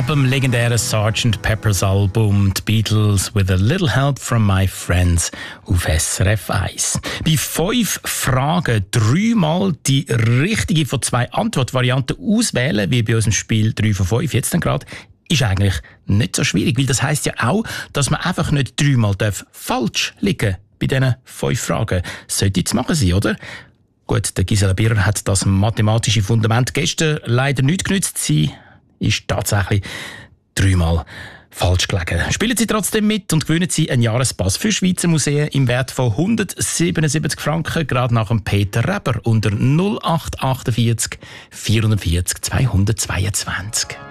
ab dem legendären Sgt. Pepper's Album «The Beatles with a Little Help from My Friends» auf SRF 1. Bei 5 Fragen 3-mal die richtige von 2 Antwortvarianten auswählen, wie bei unserem Spiel 3 von 5 jetzt dann gerade, ist eigentlich nicht so schwierig, weil das heisst ja auch, dass man einfach nicht 3-mal falsch liegen bei diesen 5 Fragen. Sollte zu machen sein, oder? Gut, der Gisela Birrer hat das mathematische Fundament gestern leider nicht genützt. Sie ist tatsächlich 3-mal falsch gelegen. Spielen Sie trotzdem mit und gewinnen Sie einen Jahrespass für Schweizer Museen im Wert von 177 Franken, gerade nach dem Peter Reber unter 0848 440 222.